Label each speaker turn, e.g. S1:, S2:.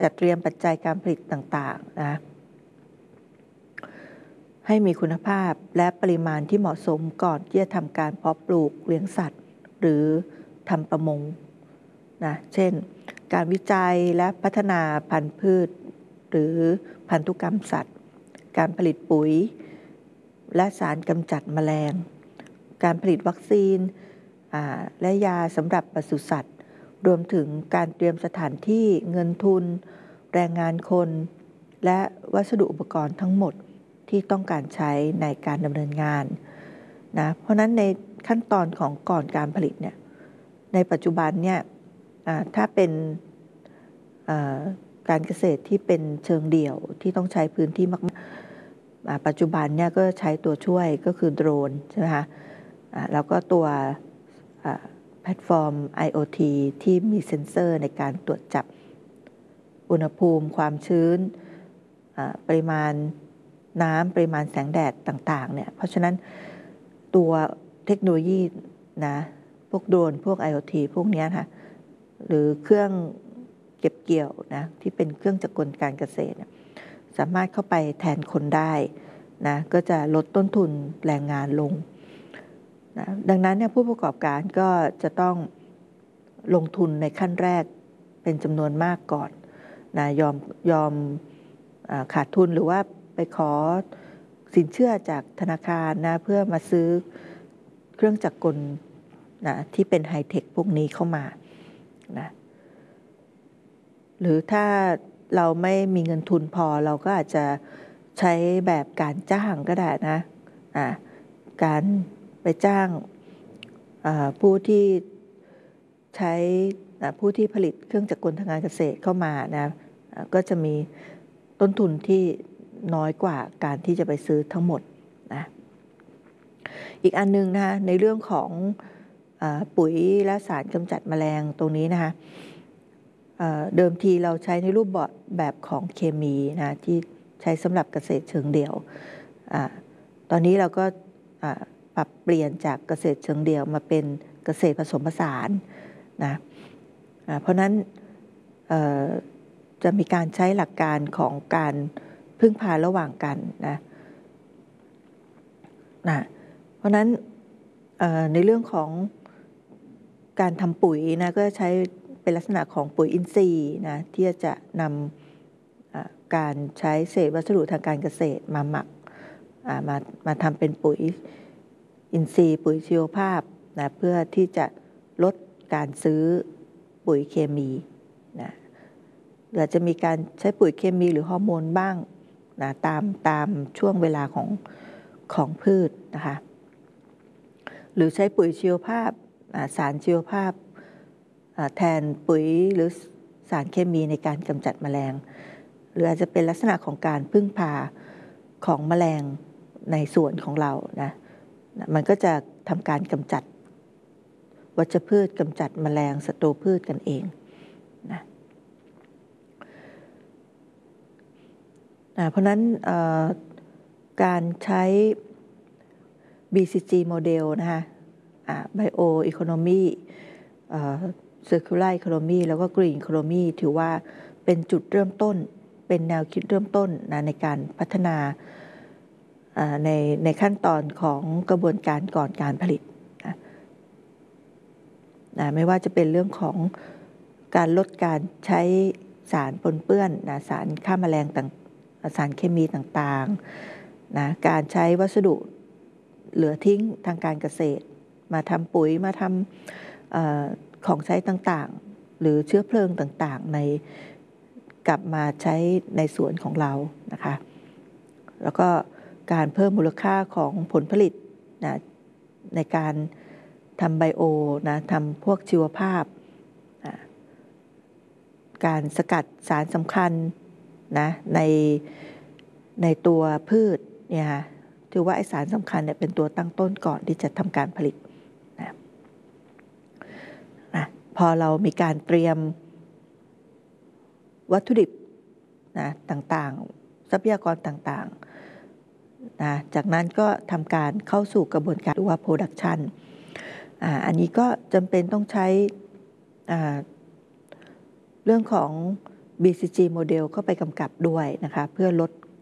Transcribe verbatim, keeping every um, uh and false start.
S1: จัดเตรียมปัจจัยการผลิตต่างๆนะให้มีคุณภาพและปริมาณที่เหมาะสมก่อนที่จะทำการเพาะปลูกเลี้ยงสัตว์ หรือทำประมงนะเช่นการวิจัยและพัฒนาพันธุ์พืชหรือพันธุกรรมสัตว์ การผลิตปุ๋ยและสารกำจัดแมลง การผลิตวัคซีนและยาสำหรับปศุสัตว์รวมถึงการเตรียมสถานที่เงินทุนแรงงานคนและวัสดุอุปกรณ์ทั้งหมดที่ต้องการใช้ในการดำเนินงานนะเพราะนั้นในขั้นตอนของก่อนการผลิตเนี่ยในปัจจุบันเนี่ยถ้าเป็นการเกษตรที่เป็นเชิงเดี่ยวที่ต้องใช้พื้นที่มากๆปัจจุบันเนี่ยก็ใช้ตัวช่วยก็คือโดรนใช่ไหมคะแล้วก็ตัวแพลตฟอร์ม ไอ โอ ที ที่มีเซ็นเซอร์ในการตรวจจับอุณหภูมิความชื้นปริมาณน้ำปริมาณแสงแดดต่างๆเนี่ยเพราะฉะนั้นตัวเทคโนโลยีนะพวกโดรนพวก ไอ โอ ที พวกนี้ค่ะหรือเครื่องเก็บเกี่ยวนะที่เป็นเครื่องจักรกลการเกษตรสามารถเข้าไปแทนคนได้นะก็จะลดต้นทุนแรงงานลงนะดังนั้นเนี่ยผู้ประกอบการก็จะต้องลงทุนในขั้นแรกเป็นจำนวนมากก่อนนะยอมยอมขาดทุนหรือว่าไปขอสินเชื่อจากธนาคารนะเพื่อมาซื้อเครื่องจักรกลนะที่เป็นไฮเทคพวกนี้เข้ามานะหรือถ้าเราไม่มีเงินทุนพอเราก็อาจจะใช้แบบการจ้างก็ได้นะะการไปจ้างผู้ที่ใช้ผู้ที่ผลิตเครื่องจักรกลทางการเกษตรเข้ามานะก็จะมีต้นทุนที่น้อยกว่าการที่จะไปซื้อทั้งหมดนะอีกอันนึงนะคะในเรื่องของปุ๋ยและสารกำจัดแมลงตรงนี้นะคะเดิมทีเราใช้ในรูปแบบของเคมีนะที่ใช้สำหรับเกษตรเชิงเดี่ยวตอนนี้เราก็ปรับเปลี่ยนจากเกษตรเชิงเดี่ยวมาเป็นเกษตรผสมผสานนะเพราะนั้นจะมีการใช้หลักการของการพึ่งพาระหว่างกันนะนะเพราะนั้นในเรื่องของการทำปุ๋ยนะก็ใช้เป็นลักษณะของปุ๋ยอินทรีย์นะที่จะนำการใช้เศษวัสดุทางการเกษตรมาหมักมามาทำเป็นปุ๋ยอินทรีย์ปุ๋ยชีวภาพนะเพื่อที่จะลดการซื้อปุ๋ยเคมีนะอาจจะมีการใช้ปุ๋ยเคมีหรือฮอร์โมนบ้างนะตามตามช่วงเวลาของของพืชนะคะหรือใช้ปุ๋ยชีวภาพสารชีวภาพแทนปุ๋ยหรือสารเคมีในการกำจัดแมลงหรืออาจจะเป็นลักษณะของการพึ่งพาของแมลงในสวนของเรานะมันก็จะทำการกำจัดวัชพืชกำจัดแมลงศัตรูพืชกันเองนะเพราะนั้นการใช้ บี ซี จี โมเดลนะคะ Bio Economy Circular Economy แล้วก็ Green Economy ถือว่าเป็นจุดเริ่มต้นเป็นแนวคิดเริ่มต้นนะในการพัฒนาในในขั้นตอนของกระบวนการก่อนการผลิตนะนะไม่ว่าจะเป็นเรื่องของการลดการใช้สารปนเปื้อนนะสารฆ่าแมลงต่างสารเคมีต่างๆนะการใช้วัสดุเหลือทิ้งทางการเกษตรมาทำปุ๋ยมาทำ อ, ของใช้ต่างๆหรือเชื้อเพลิงต่างๆในกลับมาใช้ในสวนของเรานะคะแล้วก็การเพิ่มมูลค่าของผลผลิตนะในการทำไบโอนะทำพวกชีวภาพนะการสกัดสารสำคัญนะในในตัวพืชเนี่ยถือว่าไอสารสำคัญเนี่ยเป็นตัวตั้งต้นก่อนที่จะทำการผลิตนะนะพอเรามีการเตรียมวัตถุดิบนะต่างๆทรัพยากรต่างๆนะจากนั้นก็ทำการเข้าสู่กระบวนการเรียกว่า production อ่าอันนี้ก็จำเป็นต้องใช้อ่าเรื่องของบี ซี จี โมเดลเข้าไปกำกับด้วยนะคะเพื่อลด